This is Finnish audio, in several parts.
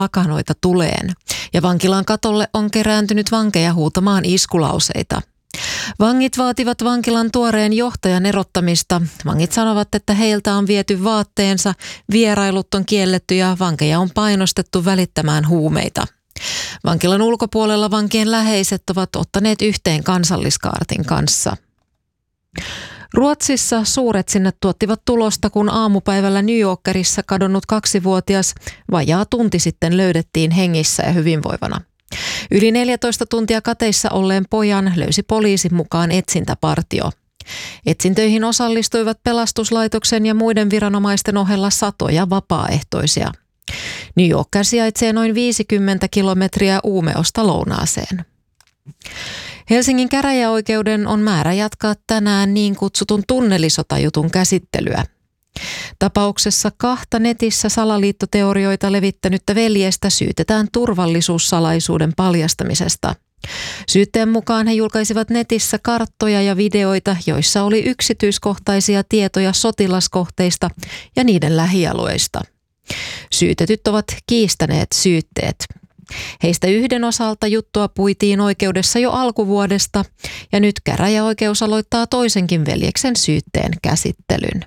lakanoita tuleen ja vankilan katolle on kerääntynyt vankeja huutamaan iskulauseita. Vangit vaativat vankilan tuoreen johtajan erottamista. Vangit sanovat, että heiltä on viety vaatteensa, vierailut on kielletty ja vankeja on painostettu välittämään huumeita. Vankilan ulkopuolella vankien läheiset ovat ottaneet yhteen Kansalliskaartin kanssa. Ruotsissa suuretsinnät tuottivat tulosta, kun aamupäivällä New Yorkerissa kadonnut 2-vuotias vajaa tunti sitten löydettiin hengissä ja hyvinvoivana. Yli 14 tuntia kateissa olleen pojan löysi poliisin mukaan etsintäpartio. Etsintöihin osallistuivat pelastuslaitoksen ja muiden viranomaisten ohella satoja vapaaehtoisia. New York sijaitsee noin 50 kilometriä Uumeosta lounaaseen. Helsingin käräjäoikeuden on määrä jatkaa tänään niin kutsutun tunnelisotajutun käsittelyä. Tapauksessa 2 netissä salaliittoteorioita levittänyttä veljestä syytetään turvallisuussalaisuuden paljastamisesta. Syytteen mukaan he julkaisivat netissä karttoja ja videoita, joissa oli yksityiskohtaisia tietoja sotilaskohteista ja niiden lähialueista. Syytetyt ovat kiistäneet syytteet. Heistä yhden osalta juttua puitiin oikeudessa jo alkuvuodesta ja nyt käräjäoikeus aloittaa toisenkin veljeksen syytteen käsittelyn.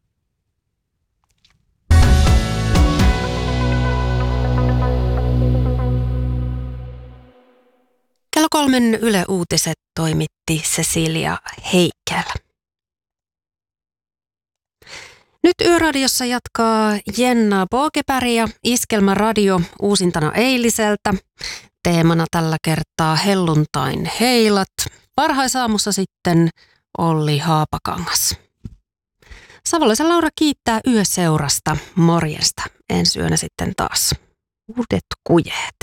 Kello 3 Yle Uutiset toimitti Cecilia Heikel. Nyt Yöradiossa jatkaa Jenna Bogeberg ja Iskelmäradio uusintana eiliseltä. Teemana tällä kertaa helluntain heilat. Varhaisaamussa sitten Olli Haapakangas. Savolaisen Laura kiittää yöseurasta. Morjesta. Ensi yönä sitten taas uudet kujeet.